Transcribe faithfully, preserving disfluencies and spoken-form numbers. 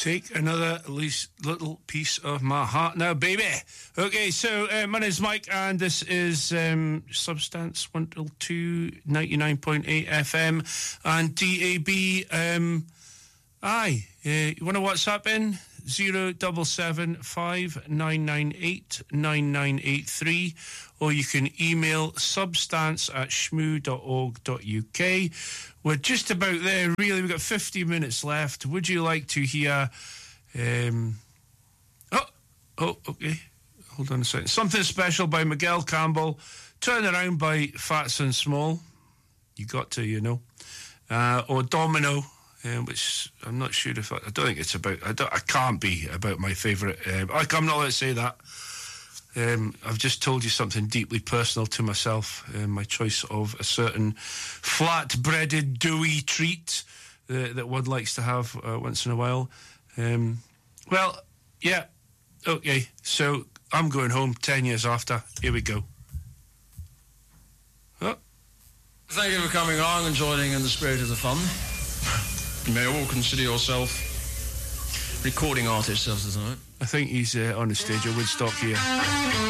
Take another least little piece of my heart now, baby. Okay, so uh, my name's Mike, and this is um, Substance one till two, ninety-nine point eight F M, and D A B. Um, aye, uh, you want to WhatsApp in? Zero double seven five nine nine eight nine nine eight three, or you can email substance at shmoo dot org dot uk. We're just about there, really. We've got fifty minutes left. Would you like to hear... Um, oh, oh, okay. Hold on a second. Something Special by Miguel Campbell. Turn Around by Fats and Small. You got to, you know. Uh, or Domino, um, which I'm not sure if... I, I don't think it's about... I, don't, I can't be about my favourite... Um, I, I'm not allowed to say that. Um, I've just told you something deeply personal to myself. Um, my choice of a certain flat-breaded, doughy treat uh, that one likes to have uh, once in a while. Um, well, yeah, okay. So I'm going home ten years after. Here we go. Oh. Thank you for coming along and joining in the spirit of the fun. You may all consider yourself recording artists of the night. I think he's uh, on the stage at Woodstock here.